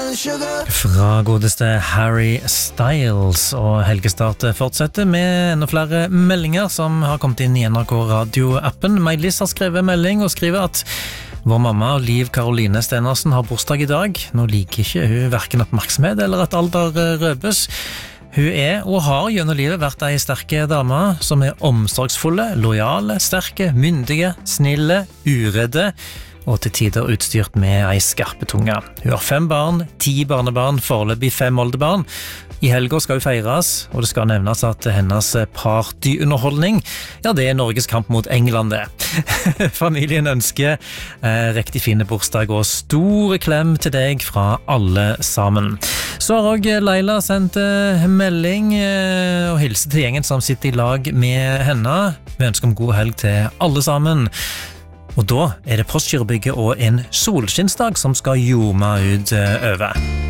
Fra godeste Harry Styles, og Helgestart fortsetter med enda flere meldinger som har kommet inn i NRK Radio-appen. May-Liss har skrevet melding og skriver at vår mamma Liv Karoline Stenersen har bursdag i dag. Nå liker ikke hun hverken oppmerksomhet eller at alder røpes. Hun og har gjennom livet vært ei sterke dame som omsorgsfulle, lojale, sterke, myndige, snille, uredde og til tider utstyrt med ei skarpe tunge. Hun har 5 barn, 10 barnebarn, foreløpig 5 oldebarn. I helgen skal hun feires, og det skal nevnes at hennes partyunderholdning, ja, det Norges kamp mot England det. Familien ønsker riktig fine bursdag og store klem til deg fra alle sammen. Så har også Leila sendt melding og hilse til gjengen som sitter i lag med henne. Vi ønsker om god helg til alle sammen. Og da det Postgirobygget og en solskinnsdag som skal ljome ut over.